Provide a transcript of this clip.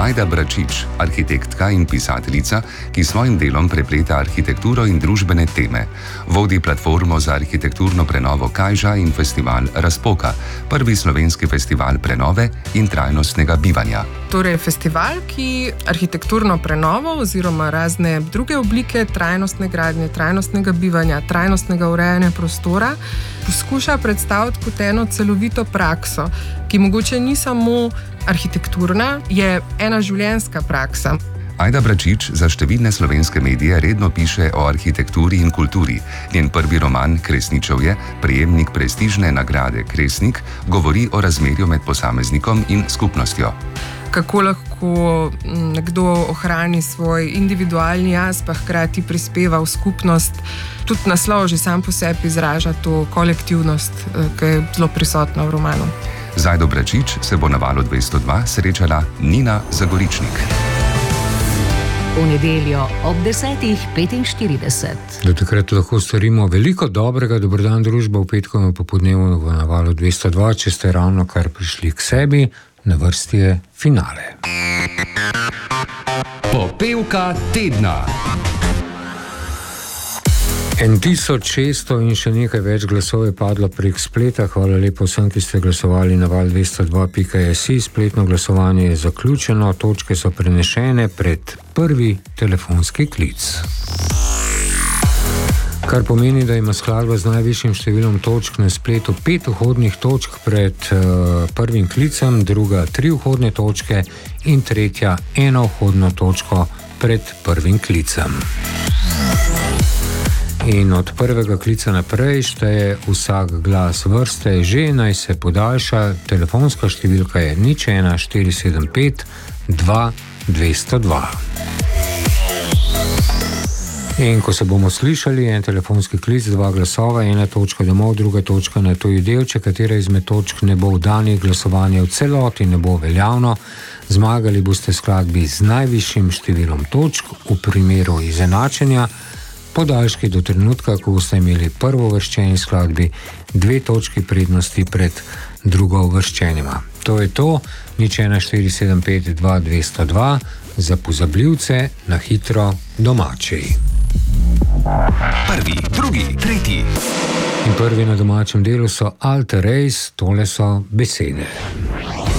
Ajda Bračič, arhitektka in pisateljica, ki s svojim delom prepleta arhitekturo in družbene teme. Vodi platformo za arhitekturno prenovo Kajža in festival Razpoka, prvi slovenski festival prenove in trajnostnega bivanja. Torej festival, ki arhitekturno prenovo oziroma razne druge oblike trajnostne gradnje, trajnostnega bivanja, trajnostnega urejanja prostora poskuša predstaviti kot eno celovito prakso, ki mogoče ni samo arhitekturna, je ena življenjska praksa. Ajda Bračič za številne slovenske medije redno piše o arhitekturi in kulturi. Njen prvi roman Kresničevje, prejemnik prestižne nagrade Kresnik, govori o razmerju med posameznikom in skupnostjo. Kako lahko nekdo ohrani svoj individualni jaz, pa hkrati prispeva v skupnost. Tudi naslov že sam po sebi izraža to kolektivnost, ki je zelo prisotna v romanu. Z Ajdo Bračič se bo na Valu 202 srečala Nina Zagoričnik. V nedeljo ob 10:45. Do takrat lahko storimo veliko dobrega. Dober dan, družba, v petkovem popoldnevu na Valu 202, če ste ravno kar prišli k sebi. Na vrsti je finale. Popevka tedna. 1600 in še nekaj več glasov je padlo prek spleta. Hvala lepo vsem, ki ste glasovali na val202.si. Spletno glasovanje je zaključeno, točke so prenešene pred prvi telefonski klic. Kar pomeni, da ima skladba z najvišjim številom točk na spletu 5 vhodnih točk pred prvim klicem, druga 3 vhodne točke in tretja 1 vhodno točko pred prvim klicem. In od prvega klica naprej šteje vsak glas vrste, že naj se podaljša. Telefonska številka je 01 475 2202. In ko se bomo slišali, en telefonski klic, 2 glasova, 1 točka domov, 2 točka na tuji del, če katera izmed točk ne bo vdanih, glasovanje v celoti ne bo veljavno. Zmagali boste skladbi z najvišjim številom točk, v primeru izenačenja podaljški do trenutka, ko boste imeli prvo uvrščeni skladbi 2 točki prednosti pred drugo uvrščenima. To je to, 01 475 2202, za pozabljivce na hitro domači. Prvi, drugi, tretji. In prvi na domačem delu so Alter Race, tole so besede.